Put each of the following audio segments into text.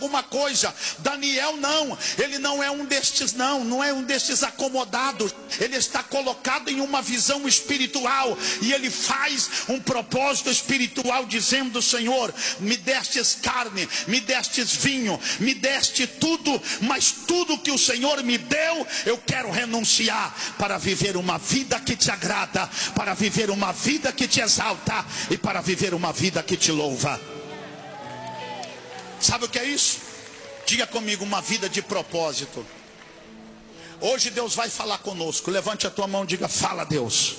alguma coisa. Daniel não, ele não é um destes, não é um destes acomodados. Ele está colocado em uma visão espiritual e ele faz um propósito espiritual, dizendo: Senhor, me destes carne, me destes vinho, me deste tudo, mas tudo que o Senhor me deu, eu quero renunciar para viver uma vida que te agrada, para viver uma vida que te exalta e para viver uma vida que te louva. Sabe o que é isso? Diga comigo: uma vida de propósito. Hoje Deus vai falar conosco. Levante a tua mão e diga: fala, Deus.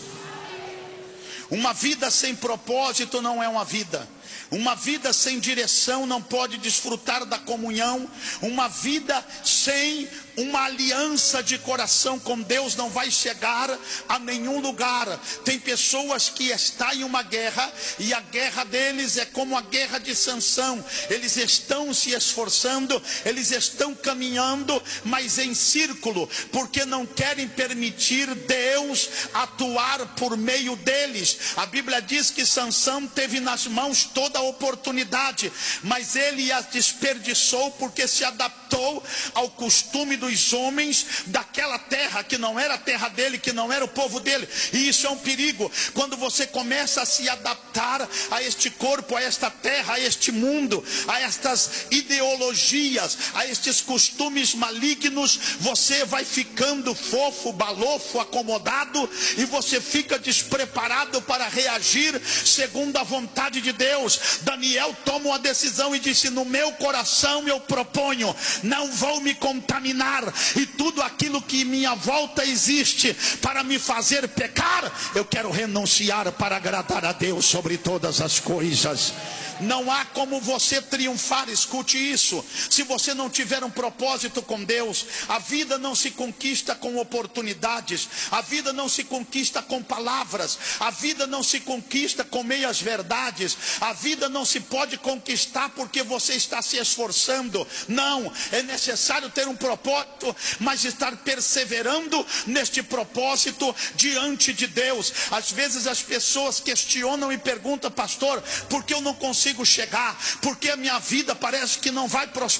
Uma vida sem propósito não é uma vida. Uma vida sem direção não pode desfrutar da comunhão. Uma vida sem uma aliança de coração com Deus não vai chegar a nenhum lugar. Tem pessoas que estão em uma guerra e a guerra deles é como a guerra de Sansão. Eles estão se esforçando, eles estão caminhando, mas em círculo, porque não querem permitir Deus atuar por meio deles. A Bíblia diz que Sansão teve nas mãos toda a oportunidade, mas ele a desperdiçou porque se adaptou ao costume dos homens daquela terra que não era a terra dele, que não era o povo dele. E isso é um perigo. Quando você começa a se adaptar a este corpo, a esta terra, a este mundo, a estas ideologias, a estes costumes malignos, você vai ficando fofo, balofo, acomodado, e você fica despreparado para reagir segundo a vontade de Deus. Daniel toma uma decisão e disse: no meu coração eu proponho, não vou me contaminar, e tudo aquilo que em minha volta existe para me fazer pecar, eu quero renunciar para agradar a Deus sobre todas as coisas. Não há como você triunfar, escute isso, se você não tiver um propósito com Deus. A vida não se conquista com oportunidades, a vida não se conquista com palavras, a vida não se conquista com meias verdades, a vida não se pode conquistar porque você está se esforçando. Não, é necessário ter um propósito, mas estar perseverando neste propósito diante de Deus. Às vezes as pessoas questionam e perguntam: pastor, por que eu não consigo chegar? Porque a minha vida parece que não vai prosperar.